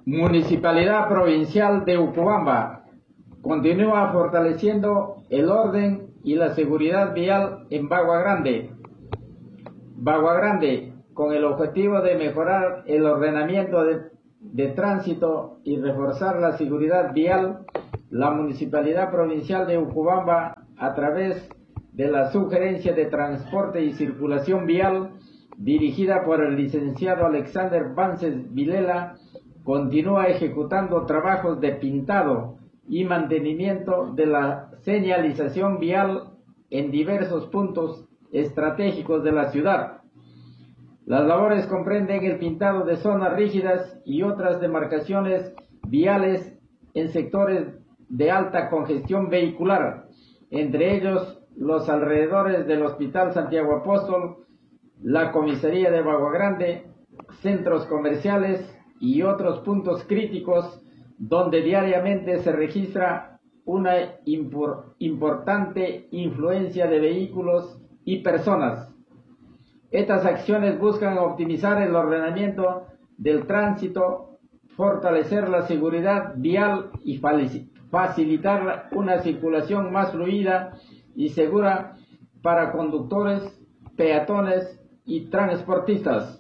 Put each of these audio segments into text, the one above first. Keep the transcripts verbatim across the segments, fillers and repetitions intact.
Municipalidad Provincial de Ucubamba continúa fortaleciendo el orden y la seguridad vial en Bagua Grande. Bagua Grande, con el objetivo de mejorar el ordenamiento de, de tránsito y reforzar la seguridad vial, la Municipalidad Provincial de Ucubamba, a través de la Sugerencia de Transporte y Circulación Vial, dirigida por el licenciado Alexander Vances Vilela, continúa ejecutando trabajos de pintado y mantenimiento de la señalización vial en diversos puntos estratégicos de la ciudad. Las labores comprenden el pintado de zonas rígidas y otras demarcaciones viales en sectores de alta congestión vehicular, entre ellos los alrededores del Hospital Santiago Apóstol, la Comisaría de Bagua Grande, centros comerciales y otros puntos críticos donde diariamente se registra una impor- importante influencia de vehículos y personas. Estas acciones buscan optimizar el ordenamiento del tránsito, fortalecer la seguridad vial y facilitar una circulación más fluida y segura para conductores, peatones y transportistas.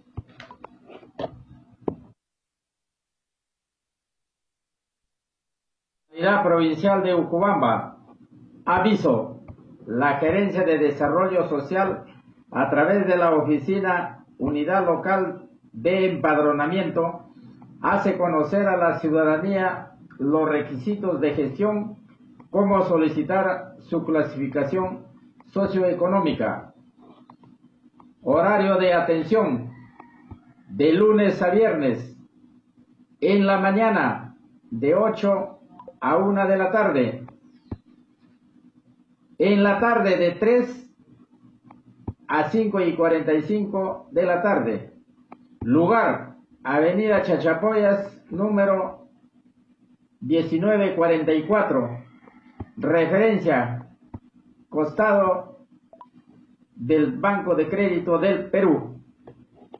Municipalidad Provincial de Ucubamba. Aviso: la Gerencia de Desarrollo Social, a través de la Oficina Unidad Local de Empadronamiento, hace conocer a la ciudadanía los requisitos de gestión, cómo solicitar su clasificación socioeconómica. Horario de atención: de lunes a viernes, en la mañana de ocho a una de la tarde, en la tarde de tres a cinco y cuarenta y cinco de la tarde. Lugar: Avenida Chachapoyas, número diecinueve cuarenta y cuatro. Referencia: costado del Banco de Crédito del Perú.